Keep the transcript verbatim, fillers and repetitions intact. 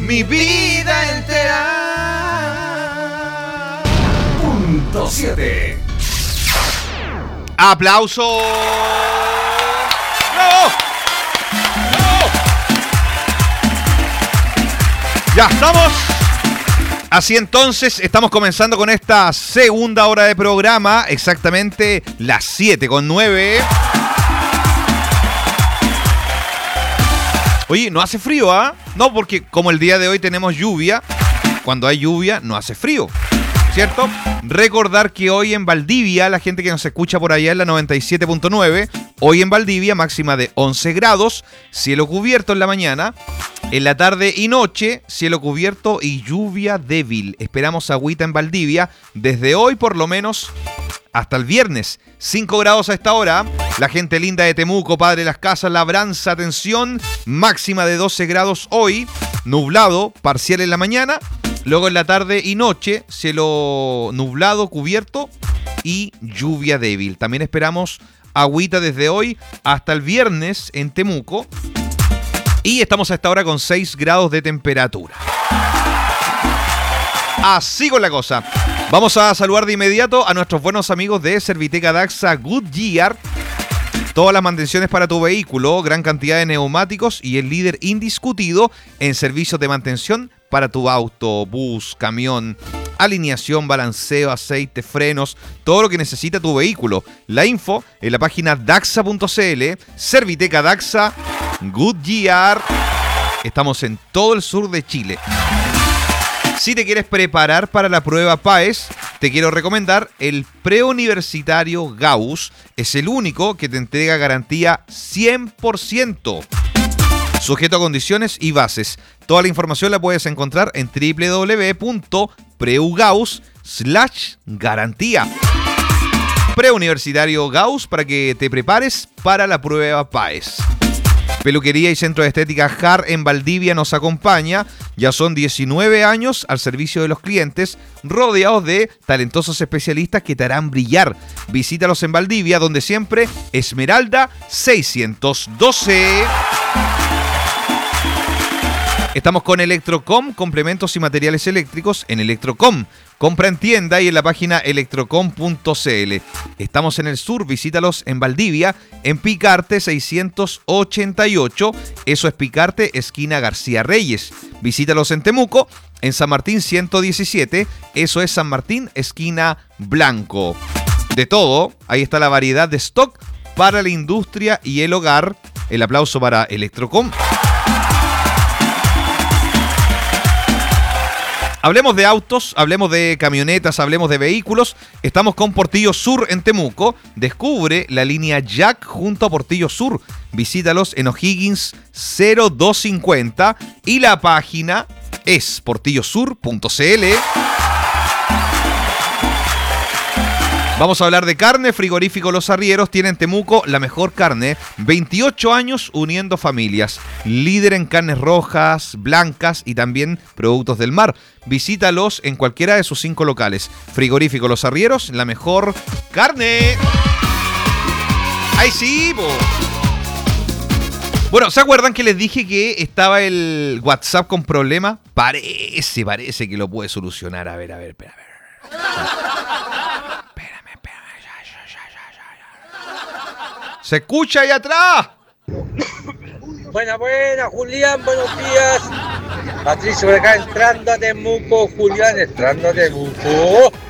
mi vida entera. Punto siete. ¡Aplauso! ¡Bravo! ¡Bravo! Ya estamos. Así entonces, estamos comenzando con esta segunda hora de programa, exactamente las siete con nueve. Oye, no hace frío, ¿ah? ¿eh? No, porque como el día de hoy tenemos lluvia, cuando hay lluvia no hace frío, ¿cierto? Recordar que hoy en Valdivia, la gente que nos escucha por allá en la noventa y siete punto nueve, hoy en Valdivia máxima de once grados, cielo cubierto en la mañana, en la tarde y noche, cielo cubierto y lluvia débil. Esperamos agüita en Valdivia desde hoy por lo menos hasta el viernes. cinco grados a esta hora. La gente linda de Temuco, Padre Las Casas, Labranza, atención, máxima de doce grados hoy, nublado, parcial en la mañana. Luego en la tarde y noche, cielo nublado, cubierto y lluvia débil. También esperamos agüita desde hoy hasta el viernes en Temuco. Y estamos a esta hora con seis grados de temperatura. Así con la cosa. Vamos a saludar de inmediato a nuestros buenos amigos de Serviteca Daxa Goodyear. Todas las mantenciones para tu vehículo, gran cantidad de neumáticos y el líder indiscutido en servicios de mantención para tu auto, bus, camión, alineación, balanceo, aceite, frenos, todo lo que necesita tu vehículo. La info en la página daxa punto cl, Serviteca Daxa Goodyear. Estamos en todo el sur de Chile. Si te quieres preparar para la prueba PAES, te quiero recomendar el preuniversitario Gauss. Es el único que te entrega garantía cien por ciento. Sujeto a condiciones y bases. Toda la información la puedes encontrar en doble u doble u doble u punto preugauss slash garantía. Preuniversitario Gauss para que te prepares para la prueba PAES. Peluquería y Centro de Estética H A R en Valdivia nos acompaña. Ya son diecinueve años al servicio de los clientes, rodeados de talentosos especialistas que te harán brillar. Visítalos en Valdivia, donde siempre Esmeralda seiscientos doce. Estamos con Electrocom, complementos y materiales eléctricos en Electrocom. Compra en tienda y en la página electrocom punto cl. Estamos en el sur, visítalos en Valdivia, en Picarte seiscientos ochenta y ocho. Eso es Picarte, esquina García Reyes. Visítalos en Temuco, en San Martín ciento diecisiete. Eso es San Martín, esquina Blanco. De todo, ahí está la variedad de stock para la industria y el hogar. El aplauso para Electrocom. Hablemos de autos, hablemos de camionetas, hablemos de vehículos. Estamos con Portillo Sur en Temuco. Descubre la línea Jack junto a Portillo Sur. Visítalos en O'Higgins cero dos cincuenta y la página es portillo sur punto cl. Vamos a hablar de carne. Frigorífico Los Arrieros tiene en Temuco la mejor carne. veintiocho años uniendo familias. Líder en carnes rojas, blancas y también productos del mar. Visítalos en cualquiera de sus cinco locales. Frigorífico Los Arrieros, la mejor carne. ¡Ay, sí, po! Bueno, ¿se acuerdan que les dije que estaba el WhatsApp con problema? Parece, parece que lo puede solucionar. A ver, a ver, espera, a ver. ¡Se escucha ahí atrás! Buena, buena, Julián, buenos días. Patricio por acá entrando a Temuco, Julián entrando a Temuco.